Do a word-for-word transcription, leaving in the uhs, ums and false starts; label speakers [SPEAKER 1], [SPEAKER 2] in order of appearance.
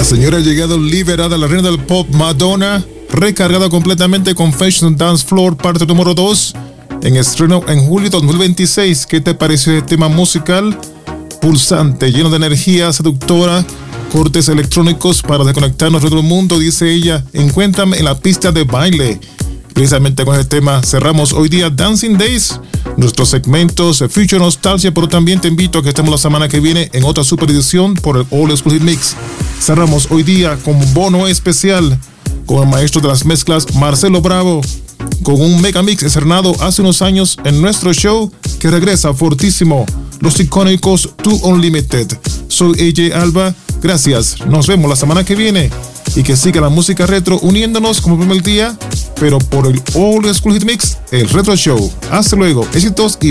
[SPEAKER 1] señora ha llegado liberada, la reina del pop Madonna, recargada completamente con Fashion Dance Floor parte número dos, en estreno en julio dos mil veintiséis. ¿Qué te pareció el tema musical? Pulsante, lleno de energía seductora, cortes electrónicos para desconectarnos de todo el mundo, dice ella. Encuéntrame en la pista de baile. Precisamente con este tema cerramos hoy día Dancing Days, nuestros segmentos Future Nostalgia, pero también te invito a que estemos la semana que viene en otra super edición por el All Exclusive Mix. Cerramos hoy día con bono especial con el maestro de las mezclas Marcelo Bravo, con un mega mix estrenado hace unos años en nuestro show que regresa fortísimo, los icónicos Too Unlimited. Soy A J Alba, gracias, nos vemos la semana que viene y que siga la música retro uniéndonos como el primer día, pero por el All Exclusive Mix, el Retro Show. Hasta luego, éxitos y